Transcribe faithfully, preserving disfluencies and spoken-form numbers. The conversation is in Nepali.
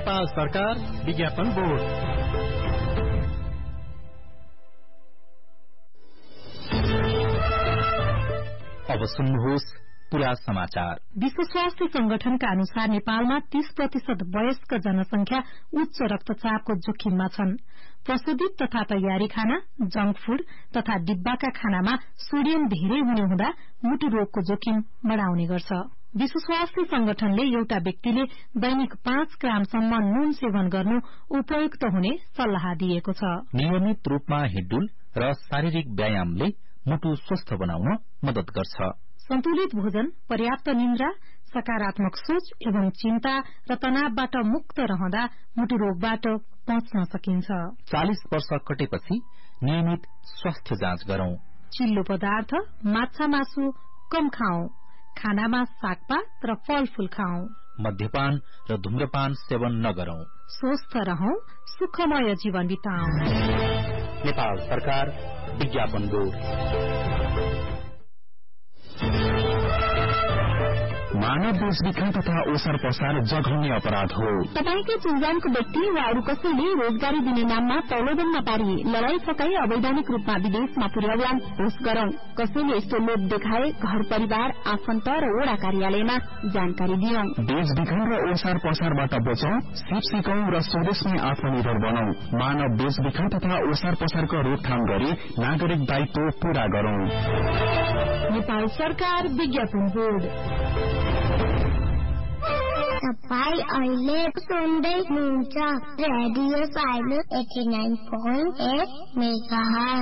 नेपाल सरकार विज्ञापन बोर्ड। अब सुन्नुहोस् पूरा समाचार। विश्व स्वास्थ्य संगठनका अनुसार नेपालमा तीस प्रतिशत वयस्क जनसंख्या उच्च रक्तचापको जोखिममा छन्। प्रशोधित तथा तयारी खाना, जंक फूड तथा डिब्बाका खानामा सोडियम धेरै हुने हुँदा मुटु रोगको जोखिम बढ़ाउने गर्छ। विश्व स्वास्थ्य संगठनले एउटा व्यक्तिले दैनिक पाँच ग्रामसम्म नुन सेवन गर्नु उपयुक्त हुने सल्लाह दिएको छ। नियमित रूपमा हिड्डुल र शारीरिक व्यायामले मुटु स्वस्थ बनाउन मदत गर्छ। सन्तुलित भोजन, पर्याप्त निन्द्रा, सकारात्मक सोच एवं चिन्ता र तनावबाट मुक्त रहँदा मुटु रोगबाट बच्न सकिन्छ। चालीस वर्ष कटेपछि नियमित स्वास्थ्य जाँच गरौं। चिल्लो पदार्थ, माछा मासु कम खाऊ। खानामा सागपात र फलफूल खाऊ। मद्यपान र धूम्रपान सेवन नगरौं। स्वस्थ रहौं, सुखमय जीवन बिताऊ। नेपाल सरकार विज्ञापन बोर्ड। मानव बेचबिखन तथा ओसार पसार जघन्य अपराध हो। तपाईकै चिन्जानको व्यक्ति वा अरू कसैले रोजगारी दिने नाममा प्रलोभनमा पारी लडाई फकाई अवैधानिक रूपमा विदेशमा पुर्याउलान् होस् गरौं। कसैले यस्तो लोभ देखाए घर परिवार, आफन्त र वडा कार्यालयमा जानकारी दियौं। बेचबिखन र ओसार पसारबाट बचौं, सिप सिकौं र स्वदेशमै आत्मनिर्भर बनौं। मानव बेचबिखन तथा ओसार पसारको रोकथाम गरी नागरिक दायित्व पूरा गरौं। नेपाल सरकार विज्ञापन बोर्ड। तपाईं अहिले सुन्दै हुनुहुन्छ radio silo eighty nine point at megahertz.